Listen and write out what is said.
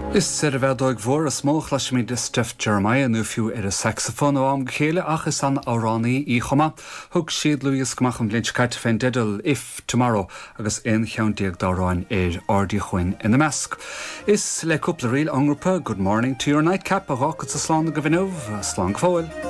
Is sé a bheitdóig mhór a smóch leis mí de Steph Jeremiah nó fiú ar a saxofón ó am chéile ach is an áránaí í chuma. Thug siad luas gomach an blinch carte féin dedal If Tomorrow agus in cheantíag dáráin ardí chuin in the measc. Is le cúpla riil angrúpa, good morning to your nightcap a rácat sa slán go bhinmh, slán fóil.